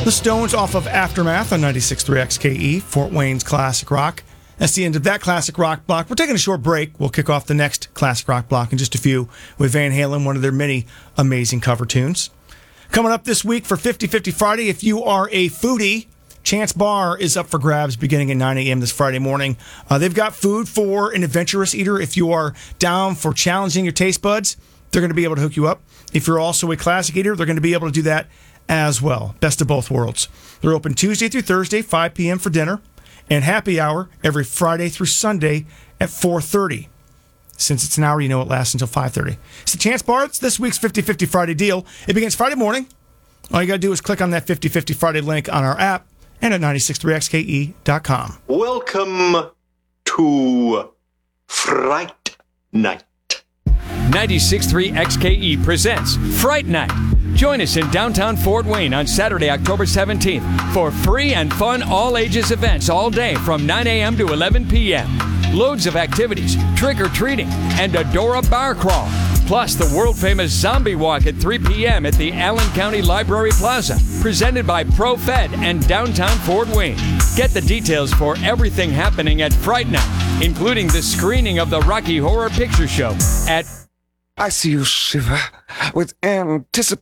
The Stones off of Aftermath on 96.3 XKE, Fort Wayne's classic rock. That's the end of that classic rock block. We're taking a short break. We'll kick off the next classic rock block in just a few with Van Halen, one of their many amazing cover tunes. Coming up this week for 50-50 Friday, if you are a foodie, Chance Bar is up for grabs beginning at 9 a.m. this Friday morning. They've got food for an adventurous eater. If you are down for challenging your taste buds, they're going to be able to hook you up. If you're also a classic eater, they're going to be able to do that as well. Best of both worlds. They're open Tuesday through Thursday, 5 p.m. for dinner, and happy hour every Friday through Sunday at 4:30. Since it's an hour, you know it lasts until 5:30. It's the Chance Bar. It's this week's 50-50 Friday deal. It begins Friday morning. All you got to do is click on that 50-50 Friday link on our app and at 963xke.com. Welcome to Fright Night. 96.3 XKE presents Fright Night. Join us in downtown Fort Wayne on Saturday, October 17th for free and fun all-ages events all day from 9 a.m. to 11 p.m. Loads of activities, trick-or-treating, and a Dora bar crawl. Plus the world-famous Zombie Walk at 3 p.m. at the Allen County Library Plaza, presented by ProFed and downtown Fort Wayne. Get the details for everything happening at Fright Night, including the screening of the Rocky Horror Picture Show at... I see you shiver with anticipation.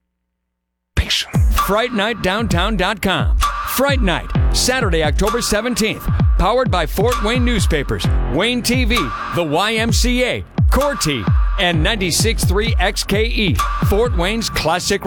FrightNightDowntown.com. Fright Night, Saturday, October 17th. Powered by Fort Wayne Newspapers, Wayne TV, the YMCA, Corti, and 96.3 XKE, Fort Wayne's classic